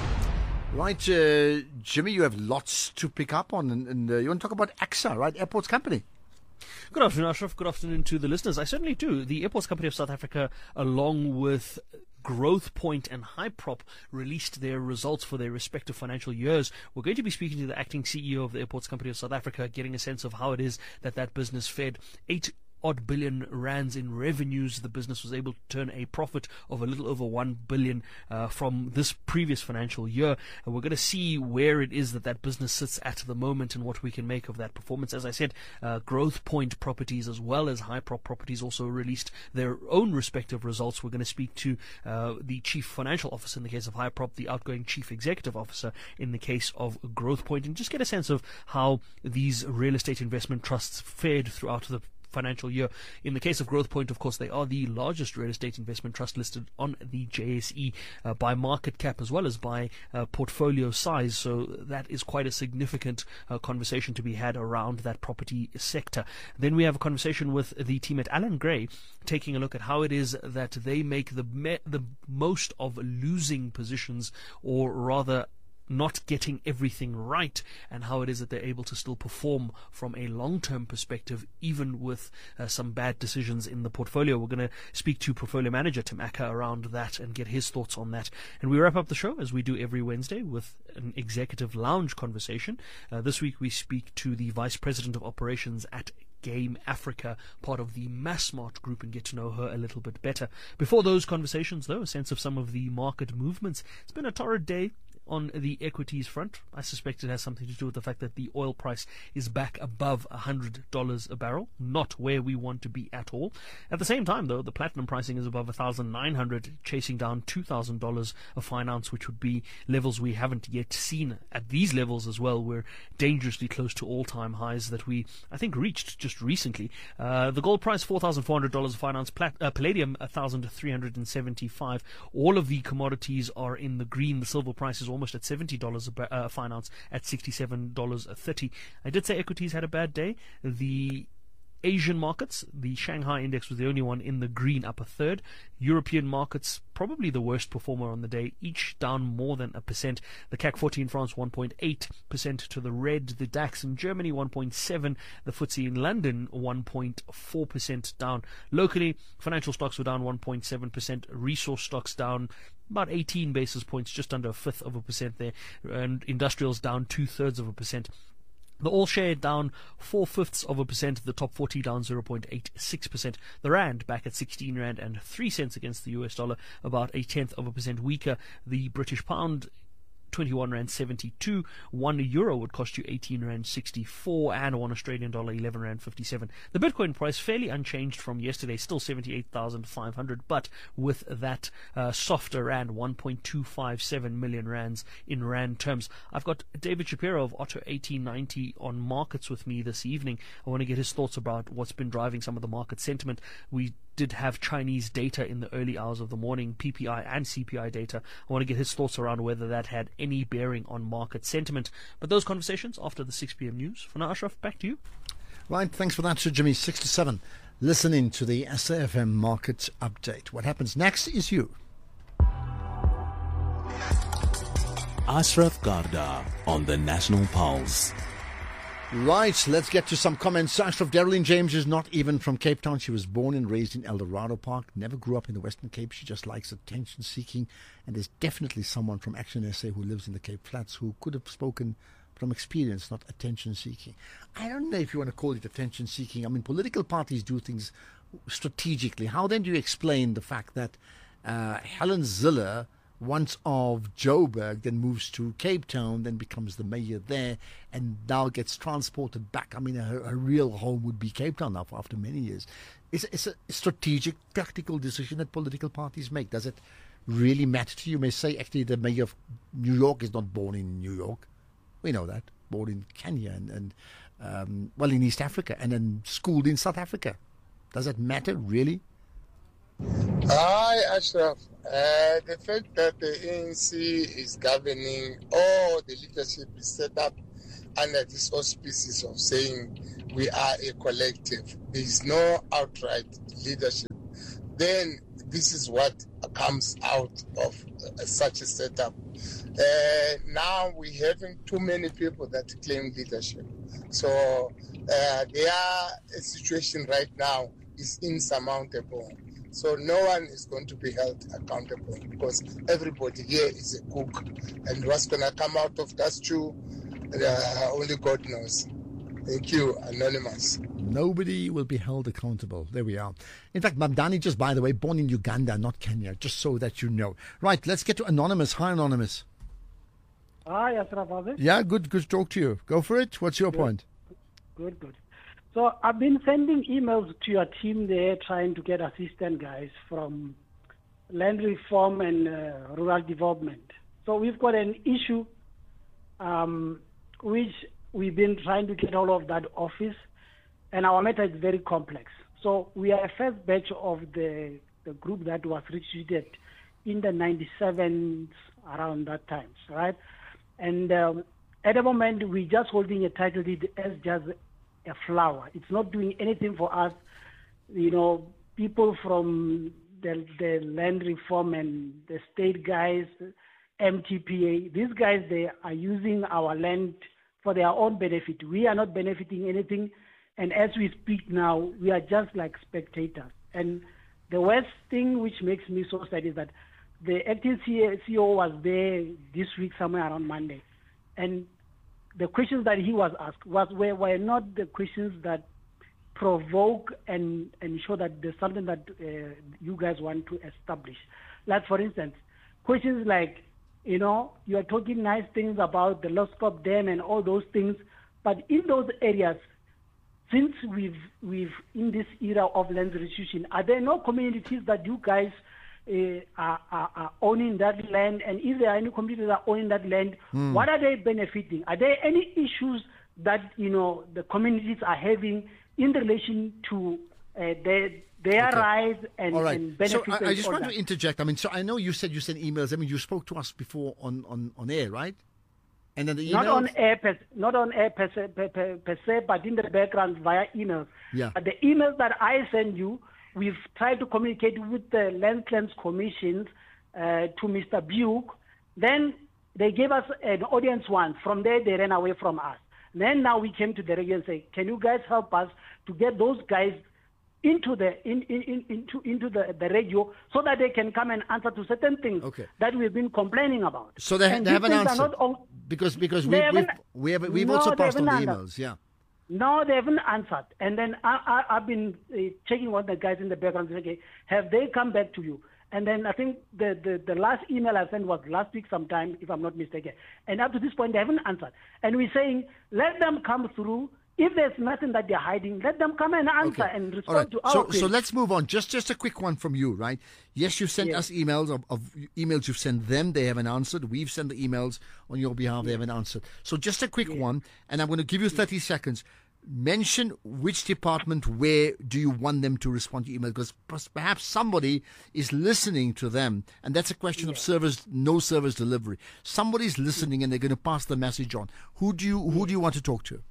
Right, uh, Jimmy, you have lots to pick up on, and, and uh, you want to talk about A X A, right? Airports Company. Good afternoon, Ashraf. Good afternoon to the listeners. I certainly do. The Airports Company of South Africa, along with Growth Point and Hyprop, released their results for their respective financial years. We're going to be speaking to the acting C E O of the Airports Company of South Africa, getting a sense of how it is that that business fared. Eight odd billion rands in revenues. The business was able to turn a profit of a little over one billion uh, from this previous financial year. And we're going to see where it is that that business sits at the moment and what we can make of that performance. As I said, uh, Growth Point Properties as well as Hyprop Properties also released their own respective results. We're going to speak to uh, the Chief Financial Officer in the case of Hyprop, the outgoing Chief Executive Officer in the case of Growth Point, and just get a sense of how these real estate investment trusts fared throughout the financial year. In the case of Growth Point, of course, they are the largest real estate investment trust listed on the J S E uh, by market cap as well as by uh, portfolio size. So that is quite a significant uh, conversation to be had around that property sector. Then we have a conversation with the team at Allan Gray, taking a look at how it is that they make the me- the most of losing positions, or rather not getting everything right, and how it is that they're able to still perform from a long-term perspective, even with uh, some bad decisions in the portfolio. We're going to speak to portfolio manager Tim Acker around that and get his thoughts on that. And we wrap up the show, as we do every Wednesday, with an executive lounge conversation. Uh, this week we speak to the Vice President of Operations at Game Africa, part of the Massmart Group, and get to know her a little bit better. Before those conversations, though, a sense of some of the market movements. It's been a torrid day on the equities front. I suspect it has something to do with the fact that the oil price is back above one hundred dollars a barrel, not where we want to be at all. At the same time, though, the platinum pricing is above one thousand nine hundred dollars, chasing down two thousand dollars a fine ounce, which would be levels we haven't yet seen. At these levels as well, we're dangerously close to all-time highs that we, I think, reached just recently. Uh, the gold price, four thousand four hundred dollars a fine ounce. Plat- uh, palladium, one thousand three hundred seventy-five dollars. All of the commodities are in the green. The silver price is almost at seventy dollars a ba- uh, fine ounce at sixty-seven dollars thirty. I did say equities had a bad day. The Asian markets, the Shanghai index was the only one in the green, up a third. European markets, probably the worst performer on the day, each down more than a percent. The C A C forty in France, one point eight percent to the red. The DAX in Germany, one point seven. The F T S E in London, one point four percent down. Locally, financial stocks were down one point seven percent. Resource stocks down about eighteen basis points, just under a fifth of a percent there. And industrials down two-thirds of a percent. The all share down four-fifths of a percent. The top forty down zero point eight six percent. The rand back at sixteen rand and three cents against the U S dollar, about a tenth of a percent weaker. The British pound, twenty-one rand seventy-two. One euro would cost you eighteen rand sixty-four, and one Australian dollar, eleven rand fifty-seven. The Bitcoin price fairly unchanged from yesterday, still seventy-eight thousand five hundred, but with that uh, softer rand, one point two five seven million rands in rand terms. I've got David Shapiro of Otto eighteen ninety on markets with me this evening. I want to get his thoughts about what's been driving some of the market sentiment. We did have Chinese data in the early hours of the morning, P P I and C P I data. I want to get his thoughts around whether that had any bearing on market sentiment. But those conversations after the six p.m. news. For now, Ashraf, back to you. Right, thanks for that, Sir Jimmy. six to seven. Listening to the S A F M Market Update. What happens next is you. Ashraf Garda on the National Pulse. Right, let's get to some comments. Ashraf, Darylene James is not even from Cape Town. She was born and raised in El Dorado Park, never grew up in the Western Cape. She just likes attention seeking, and there's definitely someone from Action S A who lives in the Cape Flats who could have spoken from experience, not attention seeking. I don't know if you want to call it attention seeking. I mean, political parties do things strategically. How then do you explain the fact that Uh, Helen Ziller, once of Joburg, then moves to Cape Town, then becomes the mayor there, and now gets transported back. I mean, her, her real home would be Cape Town now after many years. It's, it's a strategic, practical decision that political parties make. Does it really matter to you? You may say, actually, the mayor of New York is not born in New York. We know that. Born in Kenya and, and um, well, in East Africa, and then schooled in South Africa. Does it matter, really? Hi, Ashraf. Uh, the fact that the A N C is governing, or the leadership is set up under this auspices of saying we are a collective, there is no outright leadership, then this is what comes out of uh, such a setup. Uh, now we're having too many people that claim leadership. So uh, their situation right now is insurmountable. So no one is going to be held accountable because everybody here is a cook. And what's going to come out of that stew, uh, only God knows. Thank you, Anonymous. Nobody will be held accountable. There we are. In fact, Mamdani, just by the way, born in Uganda, not Kenya, just so that you know. Right, let's get to Anonymous. Hi, Anonymous. Hi, Ashraf. Yeah, good, good to talk to you. Go for it. What's your good. point? Good, good. So I've been sending emails to your team there trying to get assistant guys from land reform and uh, rural development. So we've got an issue um, which we've been trying to get all of that office, and our matter is very complex. So we are a first batch of the, the group that was recruited in the ninety-sevens, around that time, right? And um, at the moment, we're just holding a title deed as just a flower. It's not doing anything for us. You know, people from the, the land reform and the state guys, M T P A, these guys, they are using our land for their own benefit. We are not benefiting anything. And as we speak now, we are just like spectators. And the worst thing which makes me so sad is that the acting C E O was there this week, somewhere around Monday. And the questions that he was asked was were, were not the questions that provoke and, and show that there's something that uh, you guys want to establish. Like, for instance, questions like, you know, you are talking nice things about the Loskop Dam and all those things, but in those areas, since we've, we've in this era of land restitution, are there no communities that you guys Uh, are, are, are owning that land? And if there are any communities that are owning that land, mm. what are they benefiting? Are there any issues that, you know, the communities are having in relation to uh, their their okay. rights and, All right. and benefits? So I, I just want that? to interject. I mean, so I know you said you sent emails. I mean, you spoke to us before on, on, on air, right? And then the emails? Not on air, per, not on air per se, per, per, per se, but in the background via emails. Yeah. But the emails that I send you, we've tried to communicate with the Land Claims Commission uh, to Mister Buke. Then they gave us an audience once. From there, they ran away from us. Then now we came to the radio and say, can you guys help us to get those guys into the in, in, in, into into the, the radio so that they can come and answer to certain things okay. that we've been complaining about. So they, they haven't answered all, because because we, we've we have, we've no, also passed on the answered. emails. Yeah. No, they haven't answered. And then I, I, I've been uh, checking what the guys in the background say, okay, have they come back to you? And then I think the, the, the last email I sent was last week sometime, if I'm not mistaken. And up to this point, they haven't answered. And we're saying, let them come through. If there's nothing that they're hiding, let them come and answer okay. and respond All right. to our so, queries. so let's move on. Just just a quick one from you, right? Yes, you've sent yes. us emails of, of emails you've sent them. They haven't answered. We've sent the emails on your behalf. Yes. They haven't answered. So just a quick yes. one, and I'm going to give you thirty yes. seconds. Mention which department, where do you want them to respond to email? Because perhaps somebody is listening to them, and that's a question yeah. of service, no service delivery. Somebody's listening, and they're going to pass the message on. Who do you who do you want to talk to?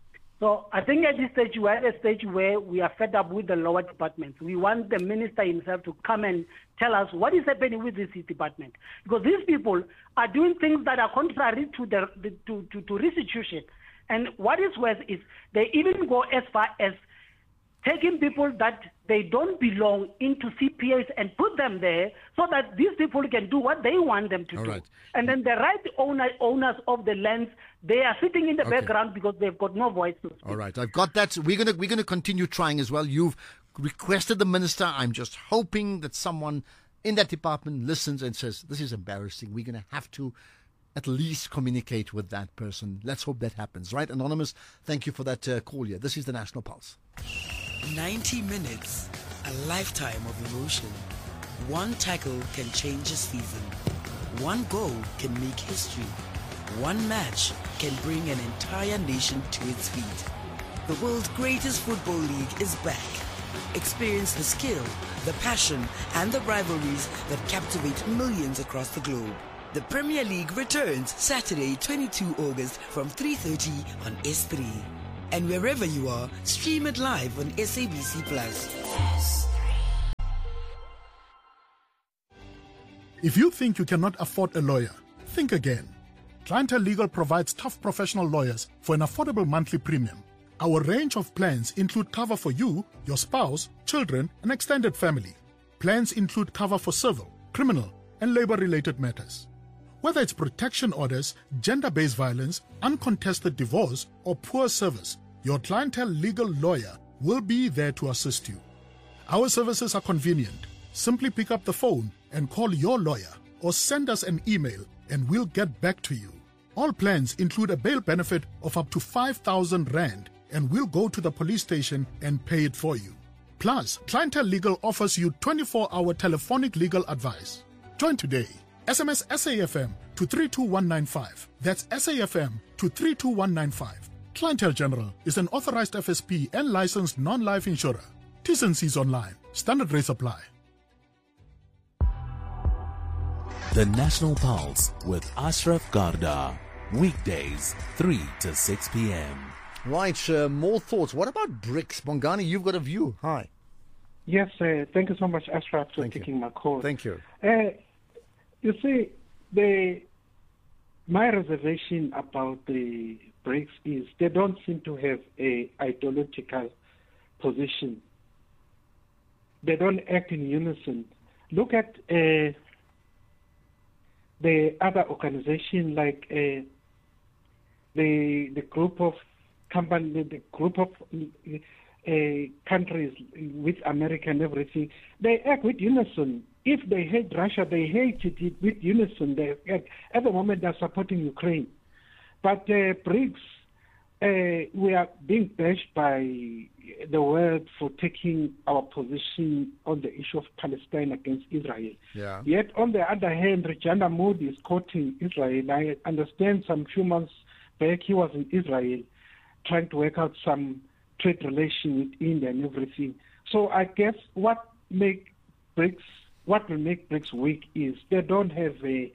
So I think at this stage we're at a stage where we are fed up with the lower departments. We want the minister himself to come and tell us what is happening with this department, because these people are doing things that are contrary to the, the to, to to restitution. And what is worse is they even go as far as taking people that they don't belong into C P As and put them there so that these people can do what they want them to All do. Right. And then the right owner, owners of the lands, they are sitting in the okay. background because they've got no voice to speak. All right, I've got that. We're gonna we're gonna continue trying as well. You've requested the minister. I'm just hoping that someone in that department listens and says, this is embarrassing, we're going to have to at least communicate with that person. Let's hope that happens. Right, Anonymous, thank you for that uh, call here. This is the National Pulse. ninety minutes, a lifetime of emotion. One tackle can change a season. One goal can make history. One match can bring an entire nation to its feet. The world's greatest football league is back. Experience the skill, the passion, and the rivalries that captivate millions across the globe. The Premier League returns Saturday, twenty-second of August from three thirty on S three. And wherever you are, stream it live on S A B C Plus. If you think you cannot afford a lawyer, think again. Clientele Legal provides tough professional lawyers for an affordable monthly premium. Our range of plans include cover for you, your spouse, children, and extended family. Plans include cover for civil, criminal, and labor-related matters. Whether it's protection orders, gender-based violence, uncontested divorce, or poor service, your Clientele Legal lawyer will be there to assist you. Our services are convenient. Simply pick up the phone and call your lawyer or send us an email and we'll get back to you. All plans include a bail benefit of up to five thousand rand and we'll go to the police station and pay it for you. Plus, Clientele Legal offers you twenty-four hour telephonic legal advice. Join today. S M S S A F M to three two one nine five. That's S A F M to three two one nine five. Clientele General is an authorized F S P and licensed non-life insurer. T's and C's online. Standard rates apply. The National Pulse with Ashraf Garda. Weekdays, three to six p.m. Right, uh, more thoughts. What about BRICS? Bongani, you've got a view. Hi. Yes, uh, thank you so much, Ashraf, for Thank taking you. my call. Thank you. Uh, you see, the my reservation about the BRICS is they don't seem to have a ideological position. They don't act in unison. Look at uh, the other organization, like uh, the the group of company, the group of uh, countries with America and everything. They act with unison. If they hate Russia, they hate it with unison. They, at the moment, they're supporting Ukraine. But uh, BRICS, uh, we are being bashed by the world for taking our position on the issue of Palestine against Israel. Yeah. Yet, on the other hand, Regina Moody is quoting Israel. I understand some few months back he was in Israel trying to work out some trade relation with India and everything. So I guess what make BRICS, what will make BRICS weak is they don't have a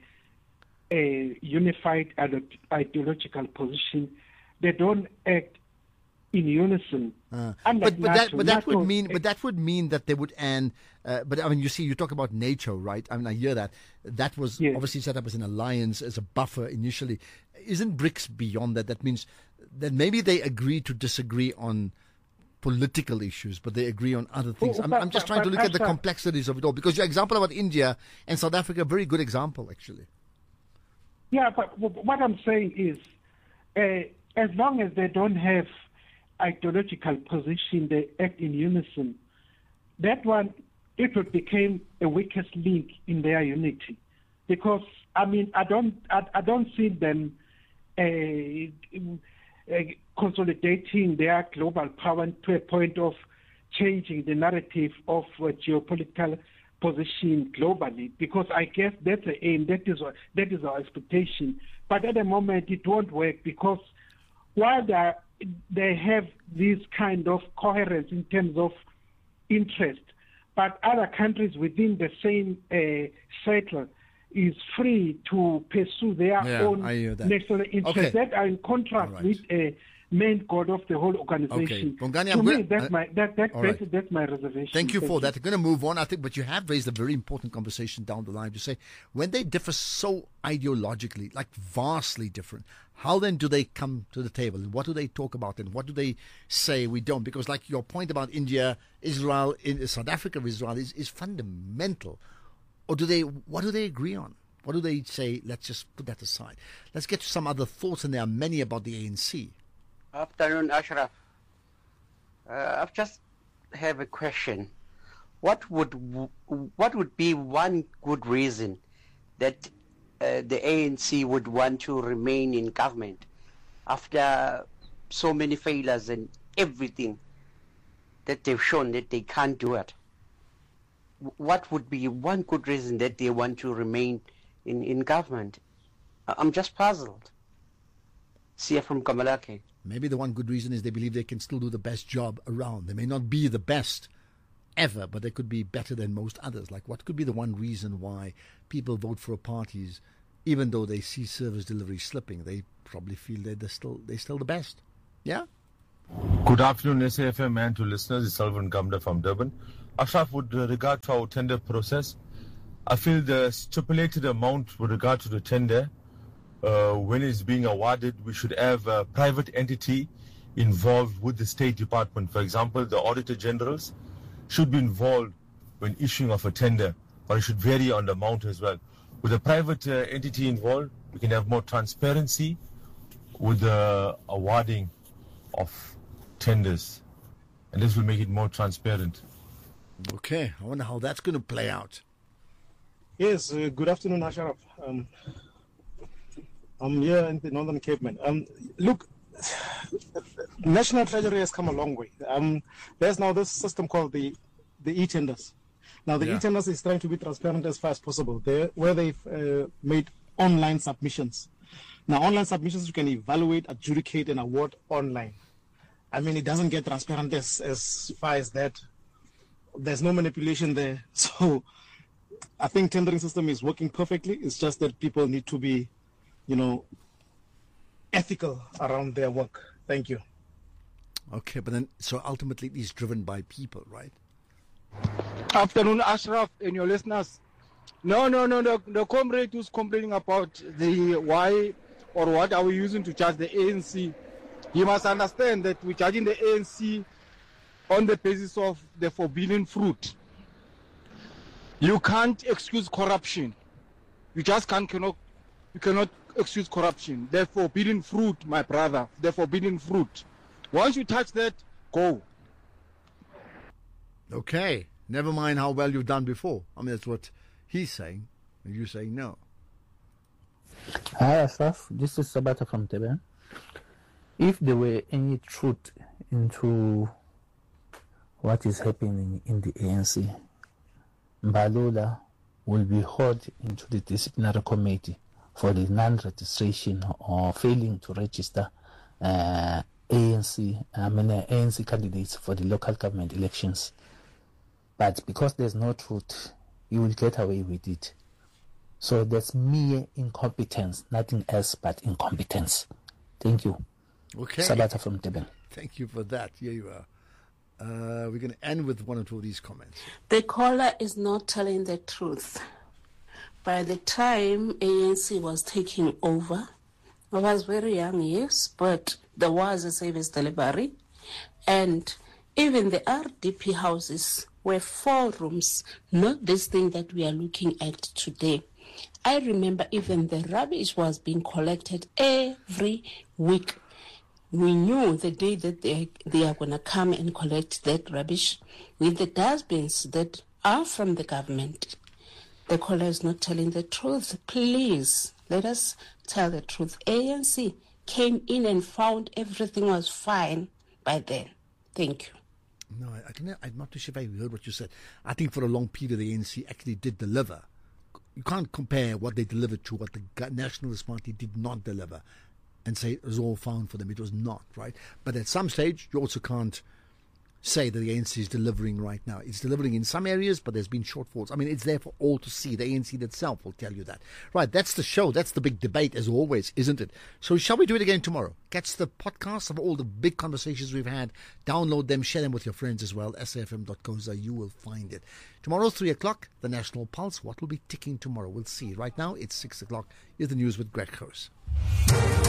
a unified ideological position. They don't act in unison. Uh, Unlike but but that NATO, but that NATO would mean but that would mean that they would and uh, but I mean you see you talk about NATO, right? I mean I hear that that was obviously set up as an alliance, as a buffer initially. Isn't BRICS beyond that? That means that maybe they agree to disagree on political issues, but they agree on other things. Oh, I'm, but- I'm just but- trying to but look at the Ashraf- complexities of it all, because your example about India and South Africa, a very good example actually. Yeah, but w- what I'm saying is, uh, as long as they don't have ideological position, they act in unison. That one, it would become a weakest link in their unity, because I mean, I don't, I, I don't see them uh, uh, consolidating their global power to a point of changing the narrative of uh, geopolitical position globally, because I guess that's the aim, that is what, that is our expectation. But at the moment, it won't work, because while they, are, they have this kind of coherence in terms of interest, but other countries within the same uh, circle is free to pursue their Yeah, own I hear that. national interests Okay. that are in contrast with a main goal of the whole organization. Okay, Bongani, to I'm me, gonna- that's uh, my that, that, all that's, right. that's my reservation. Thank you for that. I'm going to move on, I think, but you have raised a very important conversation down the line to say when they differ so ideologically, like vastly different, how then do they come to the table? And what do they talk about? And what do they say we don't? Because, like your point about India, Israel, in South Africa, Israel is, is fundamental. Or do they? What do they agree on? What do they say? Let's just put that aside. Let's get to some other thoughts, and there are many about the A N C. Afternoon, Ashraf. Uh, I've just have a question. what would what would be one good reason that uh, the A N C would want to remain in government after so many failures and everything that they've shown that they can't do it? What would be one good reason that they want to remain in, in government? I'm just puzzled. See you from Kamalake. Maybe the one good reason is they believe they can still do the best job around. They may not be the best ever, but they could be better than most others. Like, what could be the one reason why people vote for parties, even though they see service delivery slipping? They probably feel that they're still they're still the best. Yeah. Good afternoon, S A F M and to listeners. It's Alvin Gamda from Durban. Ashraf, with regard to our tender process, I feel the stipulated amount with regard to the tender, uh, when it's being awarded, we should have a private entity involved with the State Department. For example, the Auditor Generals should be involved when issuing of a tender, or it should vary on the amount as well. With a private uh, entity involved, we can have more transparency with the awarding of tenders, and this will make it more transparent. Okay, I wonder how that's going to play out. Yes, uh, good afternoon, Ashraf. Um, I'm here in the Northern Cape, man. Um, look, National Treasury has come a long way. Um, there's now this system called the the e-tenders. Now, the Yeah. e-tenders is trying to be transparent as far as possible, they, where they've uh, made online submissions. Now, online submissions, you can evaluate, adjudicate, and award online. I mean, it doesn't get transparent as, as far as that. There's no manipulation there. So I think tendering system is working perfectly. It's just that people need to be, you know, ethical around their work. Thank you. Okay, but then, so ultimately it is driven by people, right? Afternoon, Ashraf and your listeners. No, no, no, no. The comrade who's complaining about the why or what are we using to charge the A N C, he must understand that we're charging the A N C on the basis of the forbidden fruit. You can't excuse corruption. You just can't, cannot, you cannot excuse corruption. The forbidden fruit, my brother, the forbidden fruit. Once you touch that, go. Okay, never mind how well you've done before. I mean, that's what he's saying, and you're saying no. Hi, Ashraf. This is Sabata from Teben. If there were any truth into what is happening in the A N C, Mbalula will be hauled into the disciplinary committee for the non-registration or failing to register uh, A N C, I mean uh, A N C candidates for the local government elections. But because there's no truth, you will get away with it. So that's mere incompetence, nothing else but incompetence. Thank you. Okay. Sabata from Teben. Thank you for that. Here you are. Uh, we're going to end with one or two of these comments. The caller is not telling the truth. By the time A N C was taking over, I was very young, yes, but there was a service delivery. And even the R D P houses were four rooms, not this thing that we are looking at today. I remember even the rubbish was being collected every week. We knew the day that they, they are going to come and collect that rubbish with the dustbins that are from the government. The caller is not telling the truth. Please, let us tell the truth. A N C came in and found everything was fine by then. Thank you. No, I, I can, I'm not too sure if I heard what you said. I think for a long period, the A N C actually did deliver. You can't compare what they delivered to what the Nationalist Party did not deliver and say it was all found for them. It was not, right? But at some stage, you also can't say that the A N C is delivering right now. It's delivering in some areas, but there's been shortfalls. I mean, it's there for all to see. The A N C itself will tell you that. Right, that's the show. That's the big debate, as always, isn't it? So shall we do it again tomorrow? Catch the podcast of all the big conversations we've had. Download them, share them with your friends as well. S A F M dot co dot za, you will find it. Tomorrow, three o'clock, the National Pulse. What will be ticking tomorrow? We'll see. Right now, it's six o'clock. Here's the news with Greg Hurst.